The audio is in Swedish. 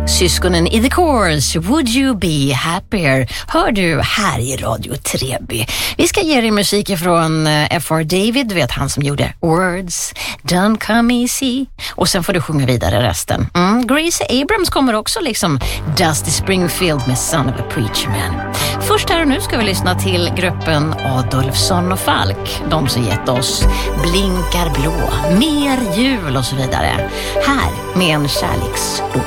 Syskonen i The Course, Would You Be Happier, hör du här i Radio Treby. Vi ska ge dig musik från F.R. David, du vet han som gjorde Words, Don't Come Easy, och sen får du sjunga vidare resten. Gracie Abrams kommer också, liksom Dusty Springfield med Son of a Preacher Man. Först här och nu ska vi lyssna till gruppen Adolfsson och Falk, de som gett oss Blinkar blå, Mer jul och så vidare. Här med en kärlekslåt.